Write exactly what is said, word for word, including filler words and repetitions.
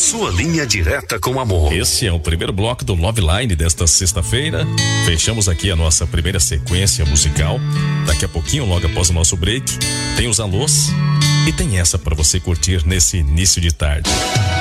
sua linha direta com amor. Esse é o primeiro bloco do Love Line desta sexta-feira. Fechamos aqui a nossa primeira sequência musical. Daqui a pouquinho, logo após o nosso break, tem os alôs e tem essa para você curtir nesse início de tarde.